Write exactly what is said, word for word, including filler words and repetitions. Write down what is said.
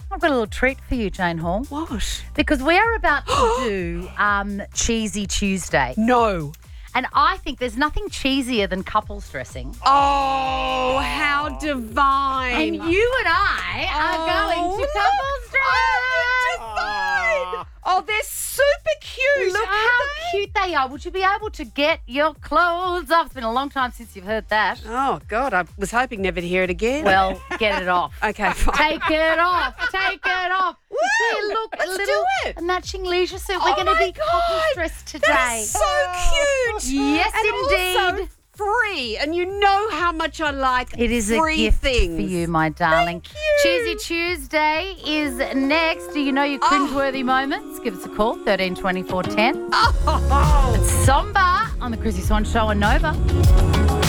I've got a little treat for you, Jane Hall. What? Because we are about to do um, Cheesy Tuesday. No. And I think there's nothing cheesier than couples dressing. Oh, how divine. And you and I are Oh, going to look. couples dress. Divine. Oh, they're super cute. Look aren't how they? cute they are. Would you be able to get your clothes off? It's been a long time since you've heard that. Oh, God, I was hoping never to hear it again. Well, get it off. okay, fine. Take it off. Take it off. Woo, See, look, a let's little do it. matching leisure suit. We're Oh going to my be couples God, dressed today. That is so cute. Yes, and indeed. Also free, and you know how much I like It is free a gift things. for you, my darling. Thank you. Cheesy Tuesday is next. Do you know your cringeworthy moments? Give us a call, thirteen twenty-four ten. Oh. Somba on the Chrissy Swan Show on Nova.